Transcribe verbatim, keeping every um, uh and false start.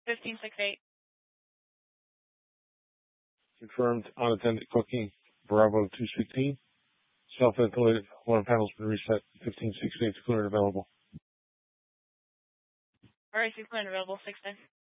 fifteen six eight. Confirmed unattended cooking, Bravo two sixteen. Self-ventilated, alarm panel's been reset, fifteen six eight, clearance available. All right, so clearance available, six ten.